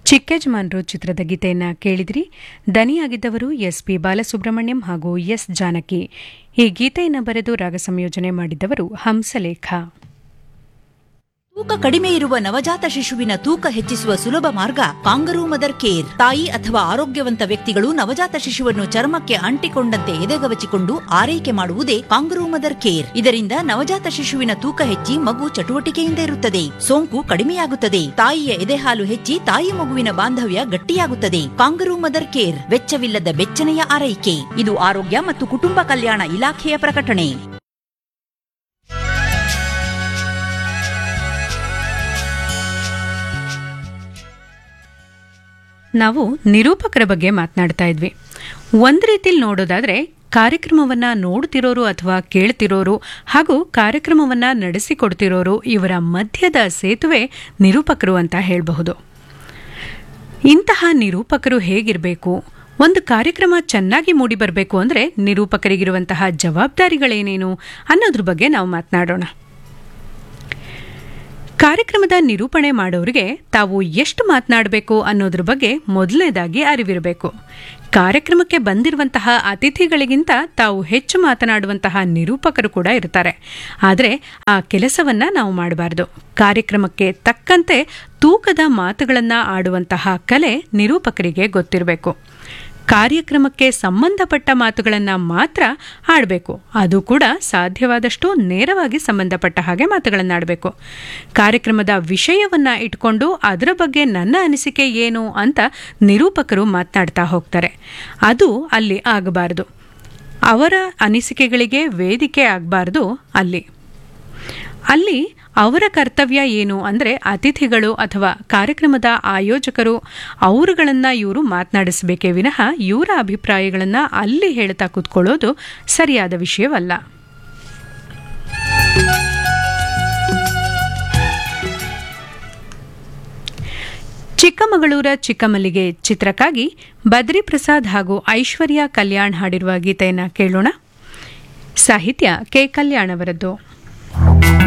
ಚಿಕ್ಕಜಮಾನ್ರು ಚಿತ್ರದ ಗೀತೆಯನ್ನ ಕೇಳಿದ್ರಿ. ದನಿಯಾಗಿದ್ದವರು ಎಸ್.ಪಿ. ಬಾಲಸುಬ್ರಹ್ಮಣ್ಯಂ ಹಾಗೂ ಎಸ್. ಜಾನಕಿ. ಈ ಗೀತೆಯನ್ನು ಬರೆದು ರಾಗ ಸಂಯೋಜನೆ ಮಾಡಿದ್ದವರು ಹಂಸಲೇಖ. ತೂಕ ಕಡಿಮೆ ಇರುವ ನವಜಾತ ಶಿಶುವಿನ ತೂಕ ಹೆಚ್ಚಿಸುವ ಸುಲಭ ಮಾರ್ಗ ಕಾಂಗರೂ ಮದರ್ ಕೇರ್. ತಾಯಿ ಅಥವಾ ಆರೋಗ್ಯವಂತ ವ್ಯಕ್ತಿಗಳು ನವಜಾತ ಶಿಶುವನ್ನು ಚರ್ಮಕ್ಕೆ ಅಂಟಿಕೊಂಡಂತೆ ಎದೆಗವಚಿಕೊಂಡು ಆರೈಕೆ ಮಾಡುವುದೇ ಕಾಂಗರೂ ಮದರ್ ಕೇರ್. ಇದರಿಂದ ನವಜಾತ ಶಿಶುವಿನ ತೂಕ ಹೆಚ್ಚಿ ಮಗು ಚಟುವಟಿಕೆಯಿಂದ ಇರುತ್ತದೆ, ಸೋಂಕು ಕಡಿಮೆಯಾಗುತ್ತದೆ, ತಾಯಿಯ ಎದೆಹಾಲು ಹೆಚ್ಚಿ ತಾಯಿ ಮಗುವಿನ ಬಾಂಧವ್ಯ ಗಟ್ಟಿಯಾಗುತ್ತದೆ. ಕಾಂಗರೂ ಮದರ್ ಕೇರ್ ವೆಚ್ಚವಿಲ್ಲದ ಬೆಚ್ಚನೆಯ ಆರೈಕೆ. ಇದು ಆರೋಗ್ಯ ಮತ್ತು ಕುಟುಂಬ ಕಲ್ಯಾಣ ಇಲಾಖೆಯ ಪ್ರಕಟಣೆ. ನಾವು ನಿರೂಪಕರ ಬಗ್ಗೆ ಮಾತನಾಡ್ತಾ ಇದ್ವಿ. ಒಂದು ರೀತಿಯಲ್ಲಿ ನೋಡೋದಾದ್ರೆ ಕಾರ್ಯಕ್ರಮವನ್ನು ನೋಡ್ತಿರೋರು ಅಥವಾ ಕೇಳ್ತಿರೋರು ಹಾಗೂ ಕಾರ್ಯಕ್ರಮವನ್ನು ನಡೆಸಿಕೊಡ್ತಿರೋರು ಇವರ ಮಧ್ಯದ ಸೇತುವೆ ನಿರೂಪಕರು ಅಂತ ಹೇಳಬಹುದು. ಇಂತಹ ನಿರೂಪಕರು ಹೇಗಿರಬೇಕು, ಒಂದು ಕಾರ್ಯಕ್ರಮ ಚೆನ್ನಾಗಿ ಮೂಡಿಬರಬೇಕು ಅಂದರೆ ನಿರೂಪಕರಿಗಿರುವಂತಹ ಜವಾಬ್ದಾರಿಗಳೇನೇನು ಅನ್ನೋದ್ರ ಬಗ್ಗೆ ನಾವು ಮಾತನಾಡೋಣ. ಕಾರ್ಯಕ್ರಮದ ನಿರೂಪಣೆ ಮಾಡೋರಿಗೆ ತಾವು ಎಷ್ಟು ಮಾತನಾಡಬೇಕು ಅನ್ನೋದ್ರ ಬಗ್ಗೆ ಮೊದಲನೇದಾಗಿ ಅರಿವಿರಬೇಕು. ಕಾರ್ಯಕ್ರಮಕ್ಕೆ ಬಂದಿರುವಂತಹ ಅತಿಥಿಗಳಿಗಿಂತ ತಾವು ಹೆಚ್ಚು ಮಾತನಾಡುವಂತಹ ನಿರೂಪಕರು ಕೂಡ ಇರ್ತಾರೆ. ಆದರೆ ಆ ಕೆಲಸವನ್ನ ನಾವು ಮಾಡಬಾರ್ದು. ಕಾರ್ಯಕ್ರಮಕ್ಕೆ ತಕ್ಕಂತೆ ತೂಕದ ಮಾತುಗಳನ್ನು ಆಡುವಂತಹ ಕಲೆ ನಿರೂಪಕರಿಗೆ ಗೊತ್ತಿರಬೇಕು. ಕಾರ್ಯಕ್ರಮಕ್ಕೆ ಸಂಬಂಧಪಟ್ಟ ಮಾತುಗಳನ್ನು ಮಾತ್ರ ಆಡಬೇಕು. ಅದು ಕೂಡ ಸಾಧ್ಯವಾದಷ್ಟು ನೇರವಾಗಿ ಸಂಬಂಧಪಟ್ಟ ಹಾಗೆ ಮಾತುಗಳನ್ನು ಆಡಬೇಕು. ಕಾರ್ಯಕ್ರಮದ ವಿಷಯವನ್ನು ಇಟ್ಕೊಂಡು ಅದರ ಬಗ್ಗೆ ನನ್ನ ಅನಿಸಿಕೆ ಏನು ಅಂತ ನಿರೂಪಕರು ಮಾತನಾಡ್ತಾ ಹೋಗ್ತಾರೆ. ಅದು ಅಲ್ಲಿ ಆಗಬಾರದು. ಅವರ ಅನಿಸಿಕೆಗಳಿಗೆ ವೇದಿಕೆ ಆಗಬಾರ್ದು. ಅಲ್ಲಿ ಅವರ ಕರ್ತವ್ಯ ಏನು ಅಂದರೆ ಅತಿಥಿಗಳು ಅಥವಾ ಕಾರ್ಯಕ್ರಮದ ಆಯೋಜಕರು ಅವರುಗಳನ್ನು ಇವರು ಮಾತನಾಡಿಸಬೇಕೇ ವಿನಃ ಇವರ ಅಭಿಪ್ರಾಯಗಳನ್ನು ಅಲ್ಲಿ ಹೇಳ್ತಾ ಕೂತ್ಕೊಳ್ಳೋದು ಸರಿಯಾದ ವಿಷಯವಲ್ಲ. ಚಿಕ್ಕಮಗಳೂರ ಚಿಕ್ಕಮಲ್ಲಿಗೆ ಚಿತ್ರಕ್ಕಾಗಿ ಬದ್ರಿ ಪ್ರಸಾದ್ ಹಾಗೂ ಐಶ್ವರ್ಯ ಕಲ್ಯಾಣ್ ಹಾಡಿರುವ ಗೀತೆಯನ್ನು ಕೇಳೋಣ. ಸಾಹಿತ್ಯ ಕೆ. ಕಲ್ಯಾಣ್ ಅವರದ್ದು.